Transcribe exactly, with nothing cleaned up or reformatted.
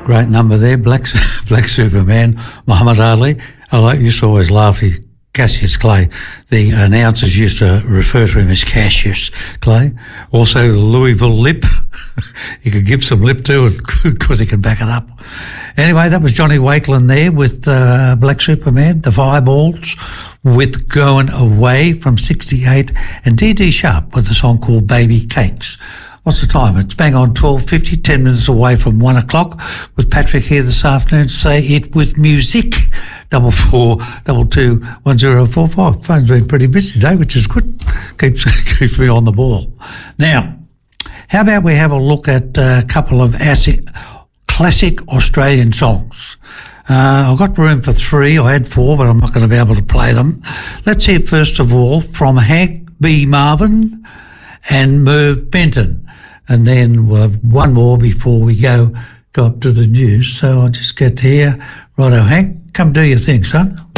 Great number there, Black Black Superman, Muhammad Ali. I used to always laugh. He, Cassius Clay, the announcers used to refer to him as Cassius Clay. Also, the Louisville lip. He could give some lip to it because he could back it up. Anyway, that was Johnny Wakelin there with uh, Black Superman, the Fireballs with Going Away from sixty-eight, and Dee Dee Sharp with a song called Baby Cakes. What's the time? It's bang on twelve fifty, ten minutes away from one o'clock, with Patrick here this afternoon. Say it with music. Double four, double two, one zero four five. Phone's been pretty busy today, which is good. Keeps keeps me on the ball. Now, how about we have a look at a couple of acid, classic Australian songs? Uh, I've got room for three. I had four, but I'm not going to be able to play them. Let's hear first of all from Hank B. Marvin and Merv Benton. And then we'll have one more before we go go up to the news. So I'll just get here. Righto, Hank, come do your thing, son.